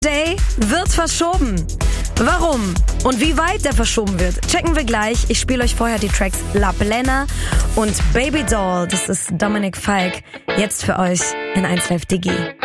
Day wird verschoben. Warum und wie weit der verschoben wird, checken wir gleich. Ich spiele euch vorher die Tracks La Plena und Baby Doll. Das ist Dominik Falk. Jetzt für euch in 1Live Digi.